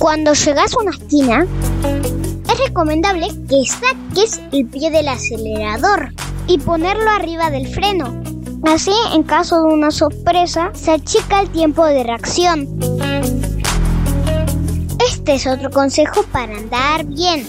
Cuando llegas a una esquina, es recomendable que saques el pie del acelerador y ponerlo arriba del freno. Así, en caso de una sorpresa, se achica el tiempo de reacción. Este es otro consejo para andar bien.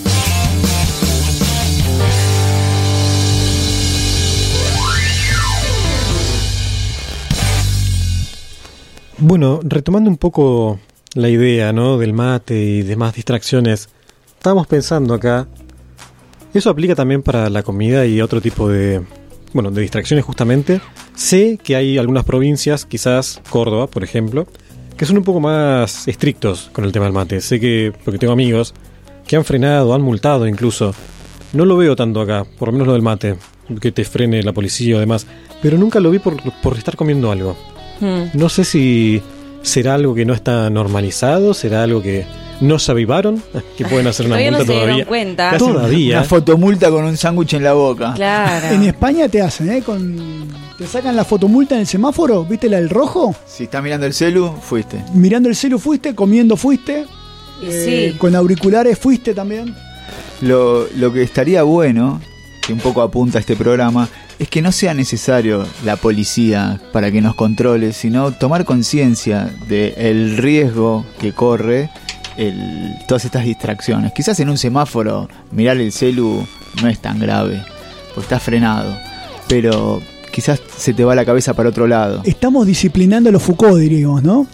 Bueno, retomando un poco la idea, ¿no?, del mate y demás distracciones, estábamos pensando acá, eso aplica también para la comida y otro tipo de distracciones justamente. Sé que hay algunas provincias, quizás Córdoba, por ejemplo, que son un poco más estrictos con el tema del mate. Sé que, porque tengo amigos que han frenado, han multado incluso. No lo veo tanto acá, por lo menos lo del mate, que te frene la policía o demás, pero nunca lo vi por estar comiendo algo. No sé si será algo que no está normalizado, será algo que no se avivaron, que pueden hacer una multa todavía. Dieron cuenta. Todavía. Una fotomulta con un sándwich en la boca. Claro. En España te hacen, te sacan la fotomulta en el semáforo, ¿viste la del rojo? Si estás mirando el celu, fuiste. Mirando el celu fuiste, comiendo fuiste, Sí. con auriculares fuiste también. Lo que estaría bueno, que un poco apunta a este programa, es que no sea necesario la policía para que nos controle, sino tomar conciencia del riesgo que corre todas estas distracciones. Quizás en un semáforo mirar el celu no es tan grave, porque está frenado, pero quizás se te va la cabeza para otro lado. Estamos disciplinando a los Foucault, diríamos, ¿no?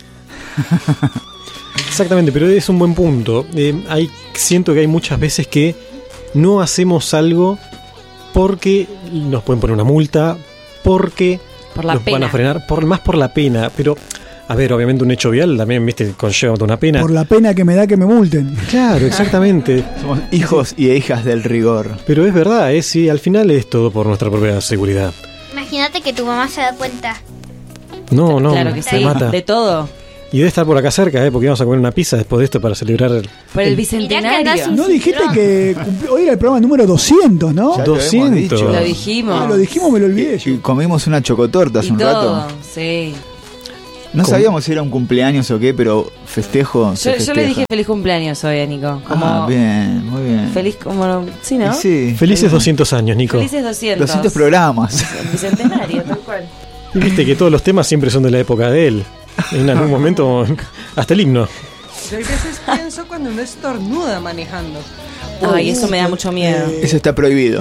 Exactamente, pero es un buen punto. Siento que hay muchas veces que no hacemos algo porque nos pueden poner una multa, porque Por la nos pena. van a frenar, más por la pena. Pero, a ver, obviamente un hecho vial también, viste, conlleva una pena. Por la pena que me da que me multen. Claro, exactamente. Somos hijos y hijas del rigor. Pero es verdad, sí, al final es todo por nuestra propia seguridad. Imagínate que tu mamá se da cuenta. No, Claro que se sí, mata. de todo. Y debe estar por acá cerca, porque vamos a comer una pizza después de esto para celebrar Por el bicentenario. No dijiste que hoy era el programa número 200, ¿no? Ya lo hemos 200. dicho. Lo dijimos. Ah, lo dijimos, me lo olvidé yo. Y comimos una chocotorta hace Y un todo, rato. sí. No sabíamos si era un cumpleaños o qué, pero festejo. Yo le dije feliz cumpleaños hoy a Nico. Como Bien, muy bien. feliz como... Sí, ¿no? Y sí, Felices 200 años, Nico. Felices 200. 200 programas. El bicentenario, tal cual. Y viste que todos los temas siempre son de la época de él. En algún momento, hasta el himno. Yo a veces pienso cuando uno estornuda manejando. Ay, eso me da mucho miedo. Eso está prohibido.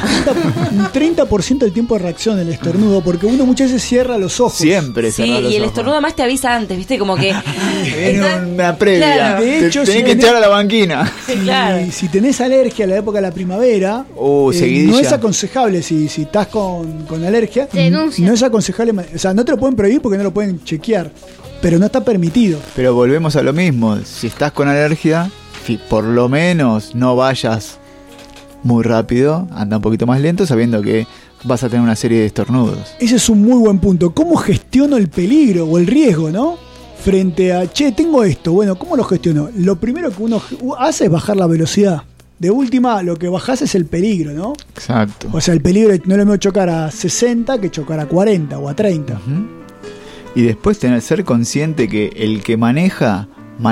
Un 30% del tiempo de reacción del estornudo, porque uno muchas veces cierra los ojos. Siempre Sí, cerrar los y el ojos. estornudo más te avisa antes, ¿viste? Como que... Viene una previa. Claro. De hecho, Tenés si que tenés- echar a la banquina. Claro. Si tenés alergia a la época de la primavera, Seguidilla. no es aconsejable, si estás con alergia, Te denuncian. no es aconsejable, o sea, no te lo pueden prohibir porque no lo pueden chequear, pero no está permitido. Pero volvemos a lo mismo. Si estás con alergia, por lo menos no vayas muy rápido, anda un poquito más lento, sabiendo que vas a tener una serie de estornudos. Ese es un muy buen punto. ¿Cómo gestiono el peligro o el riesgo, no? Frente a, tengo esto, bueno, ¿cómo lo gestiono? Lo primero que uno hace es bajar la velocidad. De última, lo que bajás es el peligro, ¿no? Exacto. O sea, el peligro no es lo mismo chocar a 60 que chocar a 40 o a 30. Ujú. Y después ser consciente que el que maneja.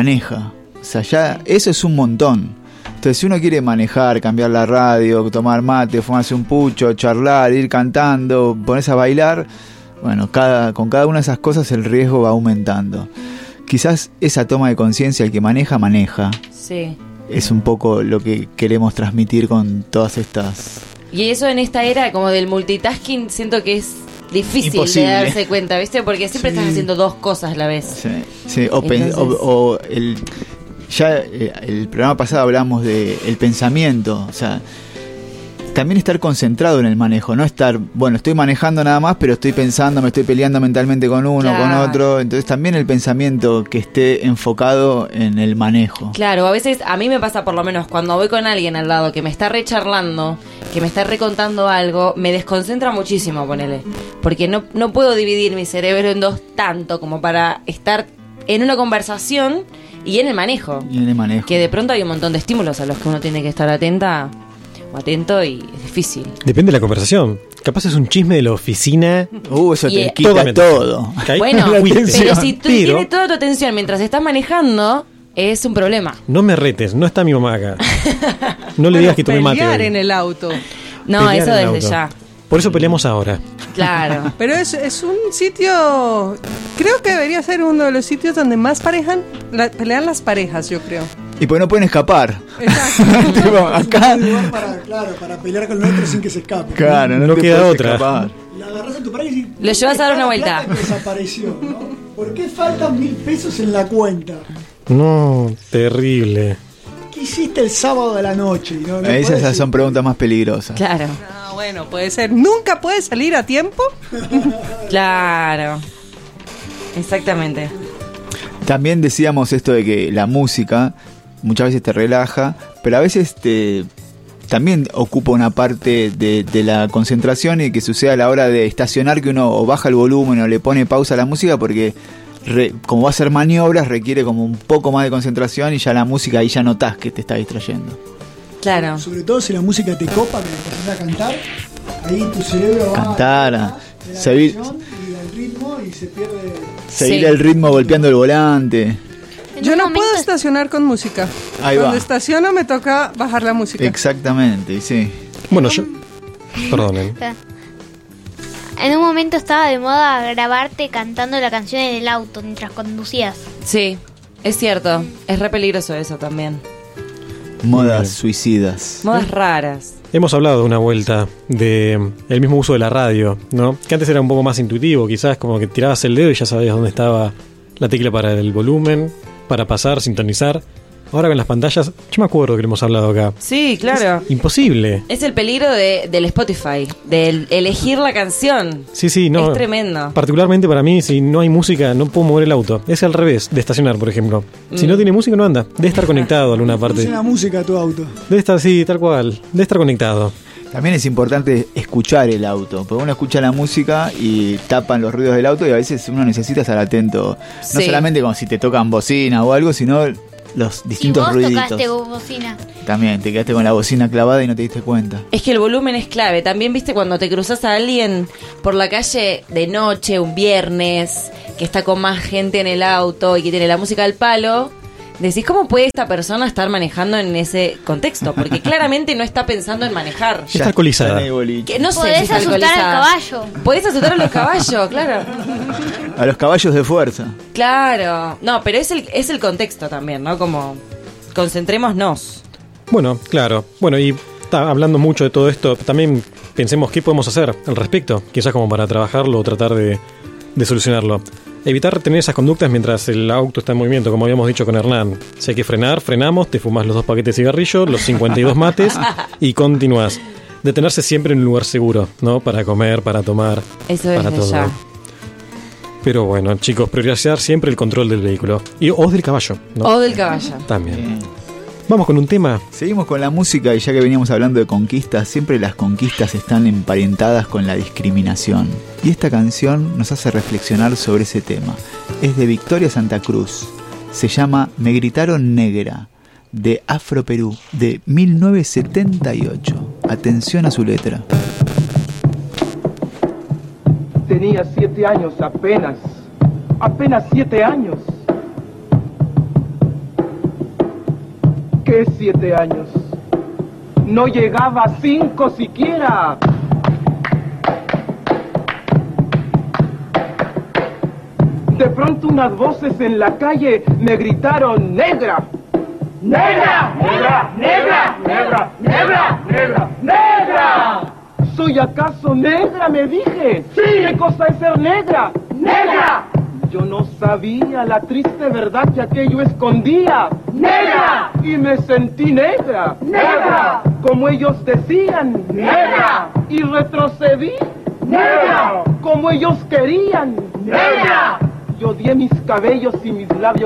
O sea, ya eso es un montón. Entonces, si uno quiere manejar, cambiar la radio, tomar mate, fumarse un pucho, charlar, ir cantando, ponerse a bailar, bueno, con cada una de esas cosas el riesgo va aumentando. Quizás esa toma de conciencia, el que maneja, Sí. es un poco lo que queremos transmitir con todas estas... Y eso en esta era como del multitasking siento que es difícil Imposible. de darse cuenta, ¿viste? Porque siempre estás haciendo dos cosas a la vez. Sí, el programa pasado hablamos de el pensamiento, o sea, también estar concentrado en el manejo, no estar, bueno, estoy manejando nada más, pero estoy pensando, me estoy peleando mentalmente con uno, Claro. con otro, entonces también el pensamiento que esté enfocado en el manejo. Claro, a veces a mí me pasa por lo menos cuando voy con alguien al lado que me está recharlando, que me está recontando algo, me desconcentra muchísimo, ponele. Porque no puedo dividir mi cerebro en dos tanto como para estar en una conversación y en el manejo. Y en el manejo. Que de pronto hay un montón de estímulos a los que uno tiene que estar atento y es difícil. Depende de la conversación. Capaz es un chisme de la oficina. Eso Y- te quita Totalmente. todo. Que ahí- Bueno, Cuídense. pero si tú Pero- tienes toda tu atención mientras estás manejando, es un problema. No me retes, no está mi mamá acá. No le digas que tomé mate. Pelear hoy. en el auto. No, Pelear eso en el desde auto. ya. Por eso peleamos ahora. Claro. Pero es un sitio, creo que debería ser uno de los sitios donde más pelean las parejas, yo creo. Y pues no pueden escapar. Exacto. Tipo, acá. Un lugar para pelear con el otro sin que se escape. Claro, No te queda podés otra. escapar. La agarras a tu pareja y decís, Lo llevas a dar una vuelta. "¿Dónde está la plata que desapareció, ¿no? ¿Por qué faltan 1.000 pesos en la cuenta? No, terrible. ¿Qué hiciste el sábado de la noche? No, no Esas podés son preguntas más peligrosas. Claro. Ah, bueno, puede ser. ¿Nunca puedes salir a tiempo? Claro. Exactamente. También decíamos esto de que la música muchas veces te relaja, pero a veces también ocupa una parte de la concentración y que sucede a la hora de estacionar, que uno o baja el volumen o le pone pausa a la música porque como va a hacer maniobras requiere como un poco más de concentración y ya la música ahí ya notás que te está distrayendo. Claro. Sobre todo si la música te copa, que empezás a cantar, ahí tu cerebro va Cantar, de la seguir- canción y del ritmo y se pierde. Seguir Sí. el ritmo golpeando el volante. En Yo un no momento- puedo estacionar con música. Ahí Cuando va. estaciono me toca bajar la música. Exactamente, sí. Bueno, yo... Perdonen. En un momento estaba de moda grabarte cantando la canción en el auto mientras conducías. Sí, es cierto. Es re peligroso eso también. Modas Bien. suicidas. Modas raras. Hemos hablado de una vuelta de el mismo uso de la radio, ¿no? Que antes era un poco más intuitivo, quizás como que tirabas el dedo y ya sabías dónde estaba la tecla para el volumen, para pasar, sintonizar. Ahora con las pantallas, yo me acuerdo que lo hemos hablado acá. Sí, claro. Imposible. Es el peligro del Spotify, de elegir la canción. Sí, no. Es tremendo. Particularmente para mí, si no hay música, no puedo mover el auto. Es al revés de estacionar, por ejemplo. Si no tiene música, no anda. Debe estar conectado a alguna parte. Funciona música a tu auto. Debe estar, sí, tal cual. Debe estar conectado. También es importante escuchar el auto, porque uno escucha la música y tapan los ruidos del auto y a veces uno necesita estar atento. No Sí. solamente como si te tocan bocina o algo, sino los Si distintos vos ruiditos. tocaste bocina. También te quedaste con la bocina clavada y no te diste cuenta. Es que el volumen es clave. También, viste, cuando te cruzas a alguien por la calle de noche, un viernes, que está con más gente en el auto y que tiene la música al palo, decís, ¿cómo puede esta persona estar manejando en ese contexto? Porque claramente no está pensando en manejar. Está alcoholizada. está en el boliche. Que no sé Podés si está asustar al alcoholizada. caballo. Podés asustar a los caballos, claro. A los caballos de fuerza. Claro. No, pero es el contexto también, ¿no? Como concentrémonos. Bueno, claro. Bueno, y hablando mucho de todo esto, también pensemos qué podemos hacer al respecto. Quizás como para trabajarlo o tratar de solucionarlo. Evitar tener esas conductas mientras el auto está en movimiento, como habíamos dicho con Hernán. Si hay que frenar, frenamos, te fumas los 2 paquetes de cigarrillo, los 52 mates y continúas. Detenerse siempre en un lugar seguro, ¿no? Para comer, para tomar, Eso para desde ya. Pero bueno, chicos, priorizar siempre el control del vehículo. O del caballo, ¿no? O del caballo. También. Bien. Vamos con un tema. Seguimos con la música y ya que veníamos hablando de conquistas, siempre las conquistas están emparentadas con la discriminación. Y esta canción nos hace reflexionar sobre ese tema. Es de Victoria Santa Cruz. Se llama Me gritaron negra, de Afro Perú, de 1978. Atención a su letra. Tenía 7 años apenas 7 años. ¿Qué 7 años? No llegaba a 5 siquiera. De pronto unas voces en la calle me gritaron ¡negra! ¡Negra! ¡Negra! ¡Negra! ¡Negra! ¡Negra! ¡Negra! ¡Negra! ¿Soy acaso negra? Me dije. ¡Sí! ¿Qué cosa es ser negra? ¡Negra! Yo no sabía la triste verdad que aquello escondía. ¡Negra! Y me sentí negra. ¡Negra! Como ellos decían. ¡Negra! Y retrocedí. ¡Negra! Como ellos querían. ¡Negra! Yo odié mis cabellos y mis labios